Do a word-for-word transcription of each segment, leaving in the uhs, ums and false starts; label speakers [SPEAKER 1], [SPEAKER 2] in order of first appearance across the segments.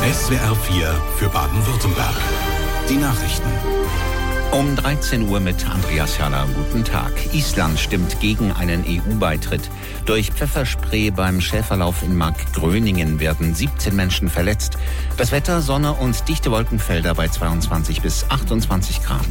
[SPEAKER 1] S W R vier für Baden-Württemberg. Die Nachrichten.
[SPEAKER 2] Um dreizehn Uhr mit Andreas Jana. Guten Tag. Island stimmt gegen einen E U-Beitritt. Durch Pfefferspray beim Schäferlauf in Markgröningen werden siebzehn Menschen verletzt. Das Wetter, Sonne und dichte Wolkenfelder bei zweiundzwanzig bis achtundzwanzig Grad.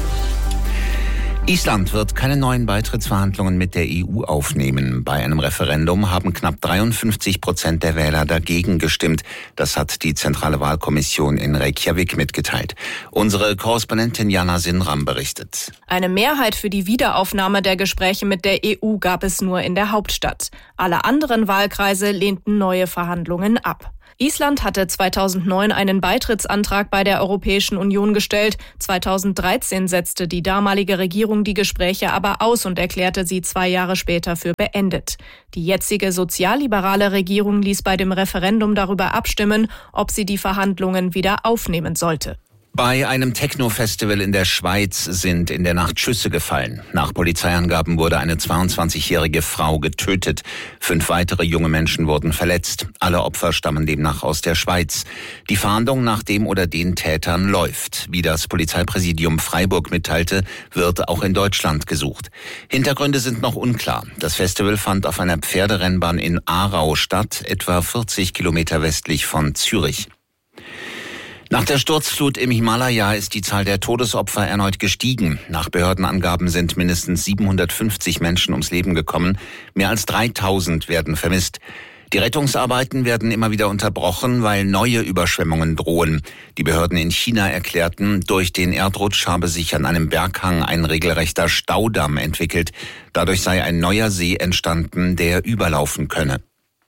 [SPEAKER 2] Island wird keine neuen Beitrittsverhandlungen mit der E U aufnehmen. Bei einem Referendum haben knapp dreiundfünfzig Prozent der Wähler dagegen gestimmt. Das hat die Zentrale Wahlkommission in Reykjavik mitgeteilt. Unsere Korrespondentin Jana Sinram berichtet.
[SPEAKER 3] Eine Mehrheit für die Wiederaufnahme der Gespräche mit der E U gab es nur in der Hauptstadt. Alle anderen Wahlkreise lehnten neue Verhandlungen ab. Island hatte zweitausendneun einen Beitrittsantrag bei der Europäischen Union gestellt. zweitausenddreizehn setzte die damalige Regierung die Gespräche aber aus und erklärte sie zwei Jahre später für beendet. Die jetzige sozialliberale Regierung ließ bei dem Referendum darüber abstimmen, ob sie die Verhandlungen wieder aufnehmen sollte.
[SPEAKER 2] Bei einem Techno-Festival in der Schweiz sind in der Nacht Schüsse gefallen. Nach Polizeiangaben wurde eine zweiundzwanzigjährige Frau getötet. Fünf weitere junge Menschen wurden verletzt. Alle Opfer stammen demnach aus der Schweiz. Die Fahndung nach dem oder den Tätern läuft. Wie das Polizeipräsidium Freiburg mitteilte, wird auch in Deutschland gesucht. Hintergründe sind noch unklar. Das Festival fand auf einer Pferderennbahn in Aarau statt, etwa vierzig Kilometer westlich von Zürich. Nach der Sturzflut im Himalaya ist die Zahl der Todesopfer erneut gestiegen. Nach Behördenangaben sind mindestens siebenhundertfünfzig Menschen ums Leben gekommen. Mehr als dreitausend werden vermisst. Die Rettungsarbeiten werden immer wieder unterbrochen, weil neue Überschwemmungen drohen. Die Behörden in China erklärten, durch den Erdrutsch habe sich an einem Berghang ein regelrechter Staudamm entwickelt. Dadurch sei ein neuer See entstanden, der überlaufen könne.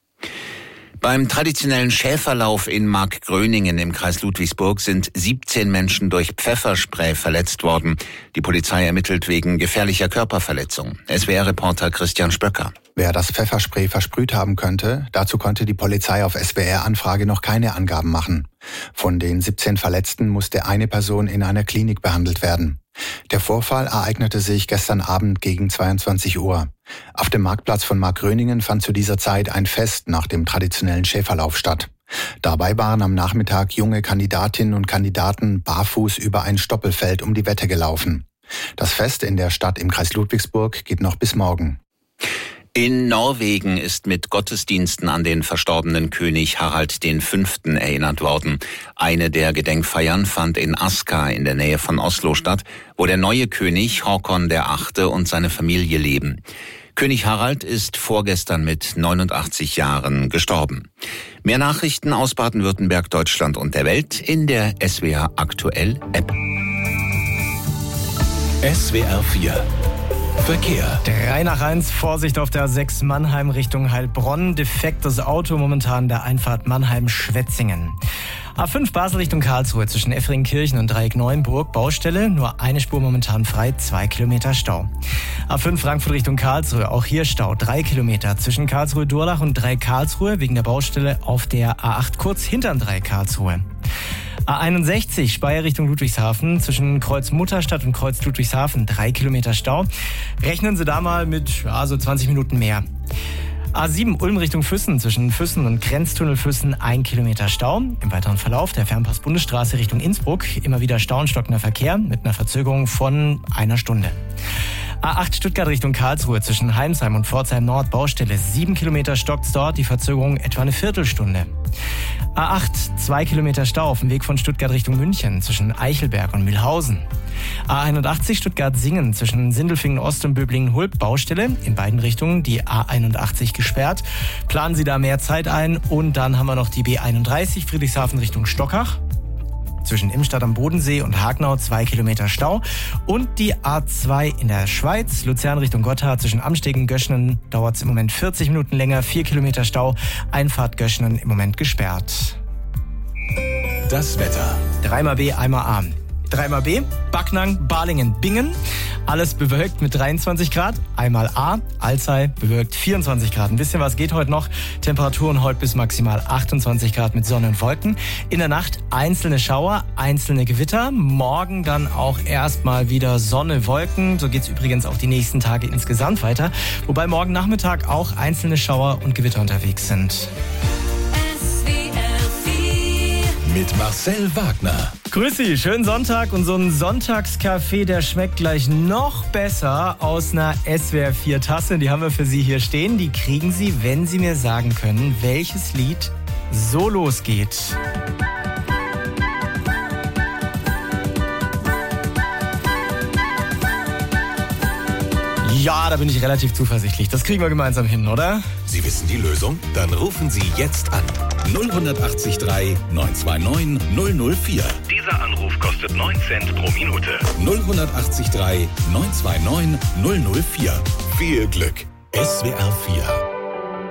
[SPEAKER 2] Beim traditionellen Schäferlauf in Markgröningen im Kreis Ludwigsburg sind siebzehn Menschen durch Pfefferspray verletzt worden. Die Polizei ermittelt wegen gefährlicher Körperverletzung. S W R-Reporter Christian Spöcker.
[SPEAKER 4] Wer das Pfefferspray versprüht haben könnte, dazu konnte die Polizei auf S W R-Anfrage noch keine Angaben machen. Von den siebzehn Verletzten musste eine Person in einer Klinik behandelt werden. Der Vorfall ereignete sich gestern Abend gegen zweiundzwanzig Uhr. Auf dem Marktplatz von Markgröningen fand zu dieser Zeit ein Fest nach dem traditionellen Schäferlauf statt. Dabei waren am Nachmittag junge Kandidatinnen und Kandidaten barfuß über ein Stoppelfeld um die Wette gelaufen. Das Fest in der Stadt im Kreis Ludwigsburg geht noch bis morgen.
[SPEAKER 2] In Norwegen ist mit Gottesdiensten an den verstorbenen König Harald der Fünfte erinnert worden. Eine der Gedenkfeiern fand in Aska in der Nähe von Oslo statt, wo der neue König Håkon der Achte und seine Familie leben. König Harald ist vorgestern mit neunundachtzig Jahren gestorben. Mehr Nachrichten aus Baden-Württemberg, Deutschland und der Welt in der S W R Aktuell App.
[SPEAKER 1] S W R vier Verkehr.
[SPEAKER 5] drei nach eins, Vorsicht auf der A sechs Mannheim Richtung Heilbronn. Defektes Auto momentan der Einfahrt Mannheim-Schwetzingen. A fünf Basel Richtung Karlsruhe zwischen Effringkirchen und Dreieck Neuenburg. Baustelle, nur eine Spur momentan frei, zwei Kilometer Stau. A fünf Frankfurt Richtung Karlsruhe, auch hier Stau, drei Kilometer zwischen Karlsruhe-Durlach und Dreieck Karlsruhe wegen der Baustelle auf der A acht kurz hinterm Dreieck Karlsruhe. A einundsechzig Speyer Richtung Ludwigshafen zwischen Kreuz Mutterstadt und Kreuz Ludwigshafen, drei Kilometer Stau. Rechnen Sie da mal mit ja, so zwanzig Minuten mehr. A sieben Ulm Richtung Füssen zwischen Füssen und Grenztunnel Füssen, ein Kilometer Stau. Im weiteren Verlauf der Fernpass Bundesstraße Richtung Innsbruck immer wieder Stau und stockender Verkehr mit einer Verzögerung von einer Stunde. A acht Stuttgart Richtung Karlsruhe zwischen Heimsheim und Pforzheim Nord, Baustelle, sieben Kilometer stockt's dort, die Verzögerung etwa eine Viertelstunde. A acht, zwei Kilometer Stau auf dem Weg von Stuttgart Richtung München zwischen Eichelberg und Mühlhausen. A einundachtzig Stuttgart-Singen zwischen Sindelfingen Ost und Böblingen-Hulb, Baustelle, in beiden Richtungen die A einundachtzig gesperrt. Planen Sie da mehr Zeit ein und dann haben wir noch die B einunddreißig Friedrichshafen Richtung Stockach. Zwischen Imstadt am Bodensee und Hagenau zwei Kilometer Stau. Und die A zwei in der Schweiz, Luzern Richtung Gotthard zwischen Amstegen und Göschenen dauert es im Moment vierzig Minuten länger, vier Kilometer Stau, Einfahrt Göschenen im Moment gesperrt.
[SPEAKER 1] Das Wetter.
[SPEAKER 5] Dreimal B, einmal A. Dreimal B, Backnang, Balingen, Bingen. Alles bewölkt mit dreiundzwanzig Grad. Einmal A, Alzey, bewölkt vierundzwanzig Grad. Ein bisschen was geht heute noch. Temperaturen heute bis maximal achtundzwanzig Grad mit Sonne und Wolken. In der Nacht einzelne Schauer, einzelne Gewitter. Morgen dann auch erstmal wieder Sonne, Wolken. So geht's übrigens auch die nächsten Tage insgesamt weiter. Wobei morgen Nachmittag auch einzelne Schauer und Gewitter unterwegs sind.
[SPEAKER 6] S W R vier
[SPEAKER 1] mit Marcel Wagner.
[SPEAKER 5] Grüß Sie, schönen Sonntag und so ein Sonntagskaffee, der schmeckt gleich noch besser aus einer S W R vier Tasse. Die haben wir für Sie hier stehen. Die kriegen Sie, wenn Sie mir sagen können, welches Lied so losgeht. Ja, da bin ich relativ zuversichtlich. Das kriegen wir gemeinsam hin, oder?
[SPEAKER 1] Sie wissen die Lösung? Dann rufen Sie jetzt an. null acht drei neun zwei neun null null vier.
[SPEAKER 6] Dieser Anruf kostet neun Cent pro Minute.
[SPEAKER 1] null acht drei neun zwei neun null null vier. Viel Glück. S W R vier.